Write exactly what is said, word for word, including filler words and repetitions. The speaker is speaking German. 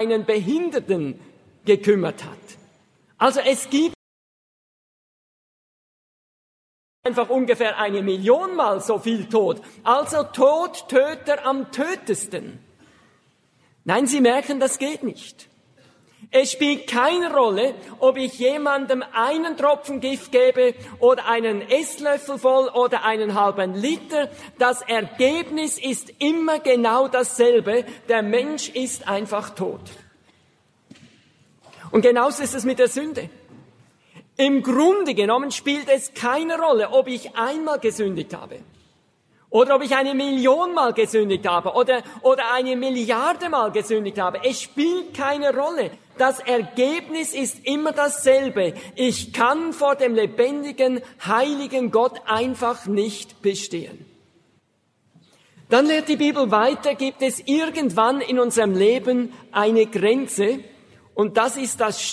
einen Behinderten gekümmert hat. Also es gibt einfach ungefähr eine Million Mal so viel Tod. Also Tod, Töter am tötesten. Nein, Sie merken, das geht nicht. Es spielt keine Rolle, ob ich jemandem einen Tropfen Gift gebe oder einen Esslöffel voll oder einen halben Liter. Das Ergebnis ist immer genau dasselbe. Der Mensch ist einfach tot. Und genauso ist es mit der Sünde. Im Grunde genommen spielt es keine Rolle, ob ich einmal gesündigt habe oder ob ich eine Million Mal gesündigt habe oder, oder eine Milliarde Mal gesündigt habe. Es spielt keine Rolle. Das Ergebnis ist immer dasselbe. Ich kann vor dem lebendigen, heiligen Gott einfach nicht bestehen. Dann lehrt die Bibel weiter, gibt es irgendwann in unserem Leben eine Grenze und das ist das